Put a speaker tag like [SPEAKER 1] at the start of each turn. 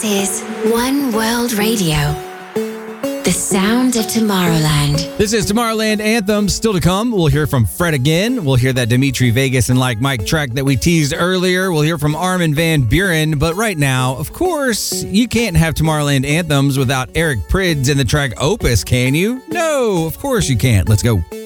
[SPEAKER 1] is One World Radio, the sound of Tomorrowland.
[SPEAKER 2] This is Tomorrowland Anthems. Still to come, we'll hear from Fred again. We'll hear that Dimitri Vegas and Like Mike track that we teased earlier. We'll hear from Armin van Buuren. But right now, of course, you can't have Tomorrowland Anthems without Eric Prydz and the track Opus, can you? No, of course you can't. Let's go.